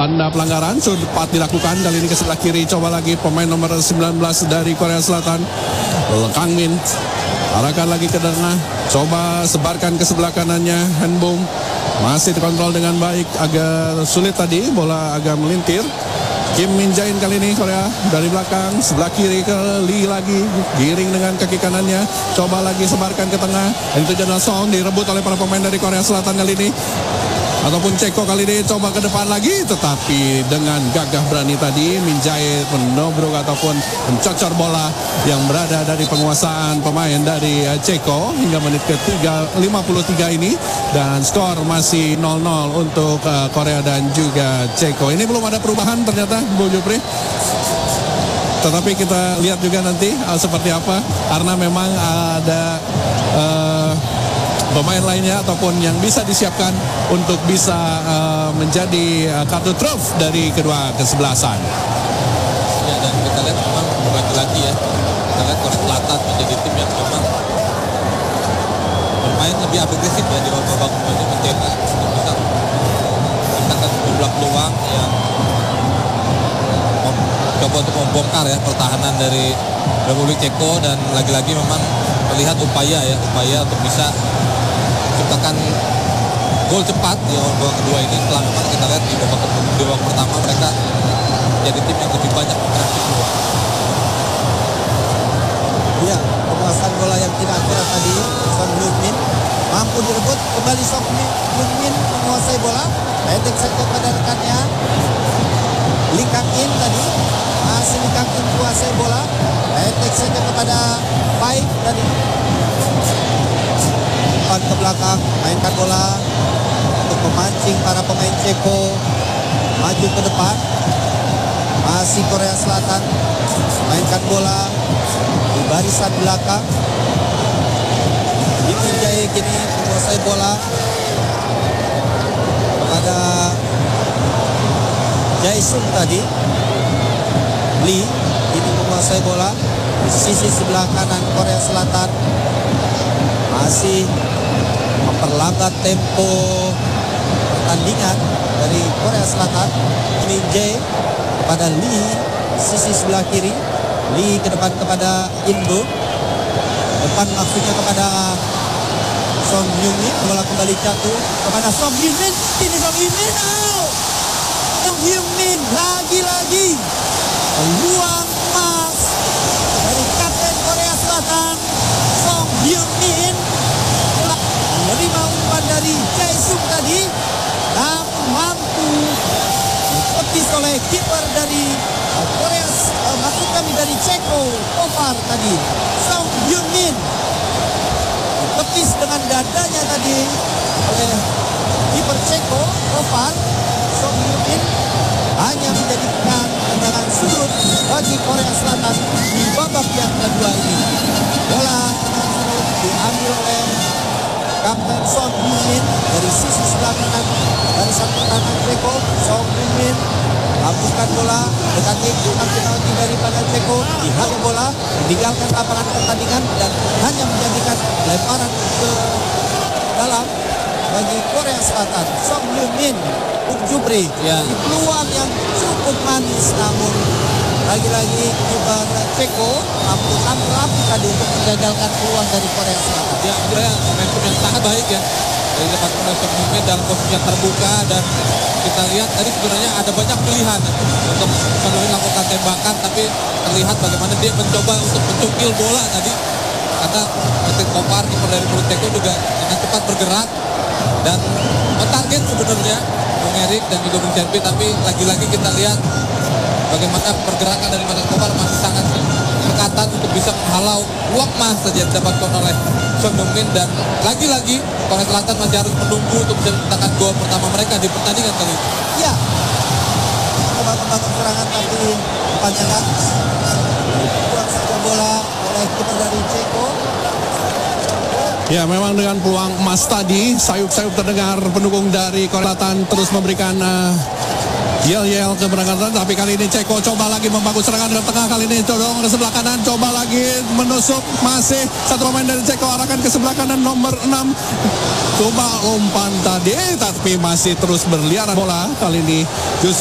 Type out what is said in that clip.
tanda pelanggaran sempat dilakukan. Kali ini ke sebelah kiri, coba lagi pemain nomor 19 dari Korea Selatan, Kang Min. Arahkan lagi ke tengah, coba sebarkan ke sebelah kanannya, Hanbom. Masih terkontrol dengan baik, agak sulit tadi, bola agak melintir. Kim Min Jae kali ini Korea dari belakang, sebelah kiri ke Lee lagi, giring dengan kaki kanannya, coba lagi sebarkan ke tengah. Itu Jana Song direbut oleh para pemain dari Korea Selatan kali ini. Ataupun Ceko kali ini coba ke depan lagi, tetapi dengan gagah berani tadi Min Jae menobrok ataupun mencocor bola yang berada dari penguasaan pemain dari Ceko hingga menit ke-53 ini, dan skor masih 0-0 untuk Korea dan juga Ceko. Ini belum ada perubahan ternyata, Bu Jupri. Tetapi kita lihat juga nanti seperti apa, karena memang ada pemain lainnya ataupun yang bisa disiapkan untuk bisa menjadi kartu truf dari kedua kesebelasan. Ya, dan kita lihat memang lagi-lagi ya, kita lihat Korea Selatan menjadi tim yang memang bermain lebih agresif ya di babak kedua ini, mencetak untuk bisa menciptakan sejumlah peluang yang coba untuk membongkar ya pertahanan dari Republik Ceko, dan lagi-lagi memang terlihat upaya untuk bisa menciptakan gol cepat di babak kedua ini, setelah memang kita lihat di babak pertama mereka jadi tim yang lebih banyak mengkreasi peluang. Ya, penguasaan bola yang tidak akurat tadi, Son Heung-min mampu direbut, kembali Son Heung-min menguasai bola, pendek saja pada rekannya Lee Kang-in tadi, masih Lee Kang-in menguasai bola, pendek saja kepada Pai tadi, ke belakang, mainkan bola untuk memancing para pemain Ceko maju ke depan. Masih Korea Selatan mainkan bola di barisan belakang. Kim Min Jae kini menguasai bola kepada Jae-sung tadi. Lee ini menguasai bola di sisi sebelah kanan Korea Selatan, masih memperlambat tempo pertandingan dari Korea Selatan. Min Jae kepada Lee, sisi sebelah kiri. Lee ke depan kepada Indo, depan maksudnya kepada Son Heung-min. Bola kembali jatuh kepada Son Heung-min. Ini Son Heung-min, Son Heung-min lagi-lagi peluang emas dari kapten Korea Selatan, Son Heung-min. Menerima umpan dari Jae-sung tadi, namun mampu ditepis oleh kiper dari Korea, maksud kami dari Ceko, Kovar tadi, Son Heung-min. Ditepis dengan dadanya tadi oleh kiper Ceko, Kovar. Son Heung-min hanya menjadikan tendangan sudut bagi Korea Selatan di babak yang kedua ini. Bola diambil oleh kapten Son Heung-min dari sisi sebelah kanan barisan pertahanan Ceko. Son Heung-min hapuskan bola, dekati penalti daripada Ceko, dihalau bola, meninggalkan lapangan pertandingan dan hanya menjadikan lemparan ke dalam bagi Korea Selatan. Son Heung-min, Jupri, di peluang yang cukup manis, namun lagi-lagi kiper Ceko mampu tampil rapi tadi untuk menggagalkan peluang dari Korea Selatan. Ya, sebenarnya momentum yang sangat baik ya dari depan Son Heung-min dalam posisi yang terbuka, dan kita lihat tadi sebenarnya ada banyak pilihan untuk Son Heung-min melakukan tembakan, tapi terlihat bagaimana dia mencoba untuk mencukil bola tadi, karena Metin Kovar kiper dari Republik Ceko juga dengan cepat bergerak dan target sebenarnya Bung Erik dan juga Bung Cenpi, tapi lagi-lagi kita lihat bagaimana pergerakan dari Metin Kovar masih sangat dekatan untuk bisa menghalau peluang emas saja didapatkan oleh Son Heung-min, dan lagi-lagi Korea Selatan masih harus menunggu untuk bisa menciptakan gol pertama mereka di pertandingan kali ini. Ya, coba membangun serangan tapi kepanjangan, kurang saja bola oleh kiper dari Ceko. Ya, memang dengan peluang emas tadi, sayup-sayup terdengar pendukung dari Korea Selatan terus memberikan yel-yel keberangkatan, tapi kali ini Ceko coba lagi membangun serangan dari tengah, kali ini dorong ke sebelah kanan, coba lagi menusuk, masih satu pemain dari Ceko arahkan ke sebelah kanan nomor 6, coba umpan tadi, tapi masih terus berliaran bola, kali ini justru